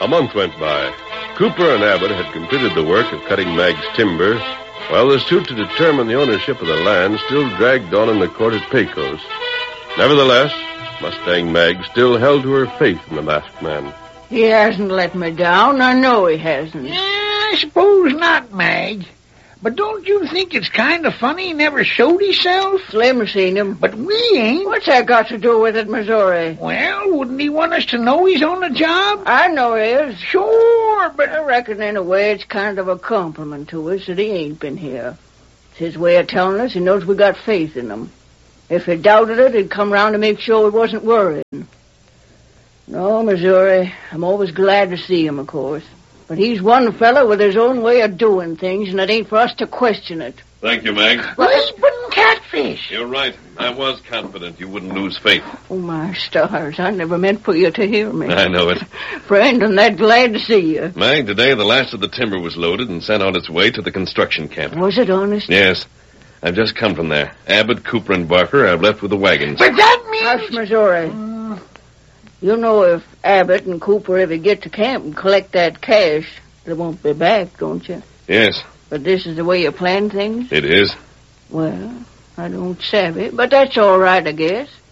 A month went by. Cooper and Abbott had completed the work of cutting Mag's timber, while the suit to determine the ownership of the land still dragged on in the court at Pecos. Nevertheless, Mustang Mag still held to her faith in the masked man. He hasn't let me down. I know he hasn't. Yeah, I suppose not, Mag. But don't you think it's kind of funny he never showed himself? Slim seen him. But we ain't. What's that got to do with it, Missouri? Well, wouldn't he want us to know he's on the job? I know he is. Sure, but... I reckon in a way it's kind of a compliment to us that he ain't been here. It's his way of telling us he knows we got faith in him. If he doubted it, he'd come round to make sure we wasn't worried. No, Missouri, I'm always glad to see him, of course. But he's one fellow with his own way of doing things, and it ain't for us to question it. Thank you, Mag. Leaping catfish. You're right. I was confident you wouldn't lose faith. Oh, my stars, I never meant for you to hear me. I know it. Friend, I'm that glad to see you. Mag, today the last of the timber was loaded and sent on its way to the construction camp. Was it honest? Yes. I've just come from there. Abbott, Cooper, and Barker have left with the wagons. But that means... Hush, Missouri. You know if Abbott and Cooper ever get to camp and collect that cash, they won't be back, don't you? Yes. But this is the way you plan things? It is. Well, I don't savvy, but that's all right, I guess.